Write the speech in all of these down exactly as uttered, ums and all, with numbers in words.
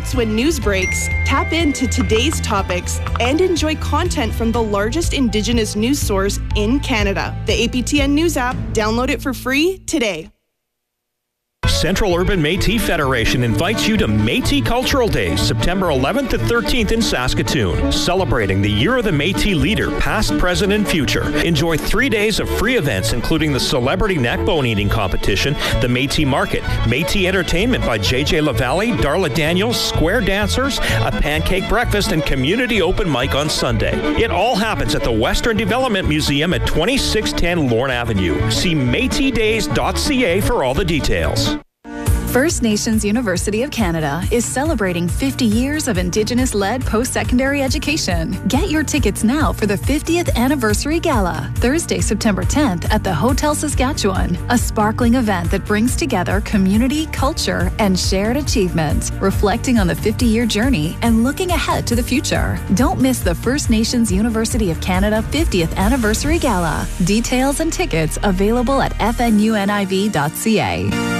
hits when news breaks, tap into today's topics, and enjoy content from the largest Indigenous news source in Canada. The A P T N News app. Download it for free today. Central Urban Métis Federation invites you to Métis Cultural Days, September eleventh to thirteenth in Saskatoon, celebrating the Year of the Métis leader, past, present, and future. Enjoy three days of free events, including the Celebrity Neck Bone Eating Competition, the Métis Market, Métis Entertainment by J J LaValle, Darla Daniels, Square Dancers, a pancake breakfast, and community open mic on Sunday. It all happens at the Western Development Museum at twenty-six ten Lorne Avenue. See métis days dot c a for all the details. First Nations University of Canada is celebrating fifty years of Indigenous-led post-secondary education. Get your tickets now for the fiftieth Anniversary Gala, Thursday, September tenth at the Hotel Saskatchewan, a sparkling event that brings together community, culture, and shared achievement, reflecting on the fifty-year journey and looking ahead to the future. Don't miss the First Nations University of Canada fiftieth Anniversary Gala. Details and tickets available at f n u n i v dot c a.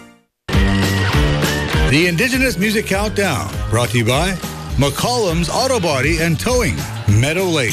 The Indigenous Music Countdown, brought to you by McCollum's Auto Body and Towing, Meadow Lake.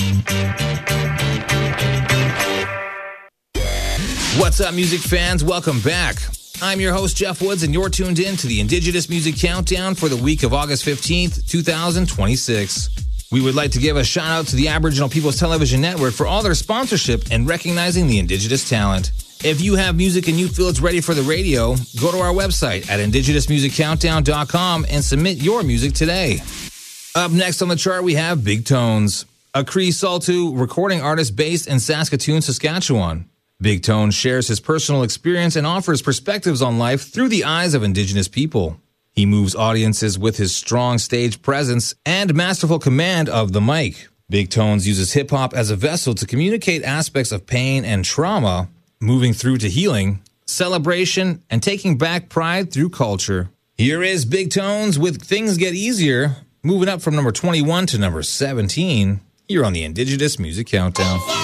What's up, music fans? Welcome back. I'm your host, Jeff Woods, and you're tuned in to the Indigenous Music Countdown for the week of August fifteenth, twenty twenty-six. We would like to give a shout out to the Aboriginal People's Television Network for all their sponsorship and recognizing the Indigenous talent. If you have music and you feel it's ready for the radio, go to our website at indigenous music countdown dot com and submit your music today. Up next on the chart, we have Big Tones, a Cree Saltu recording artist based in Saskatoon, Saskatchewan. Big Tones shares his personal experience and offers perspectives on life through the eyes of Indigenous people. He moves audiences with his strong stage presence and masterful command of the mic. Big Tones uses hip-hop as a vessel to communicate aspects of pain and trauma, moving through to healing, celebration, and taking back pride through culture. Here is Big Tones with Things Get Easier, moving up from number twenty-one to number seventeen. Here on the Indigenous Music Countdown.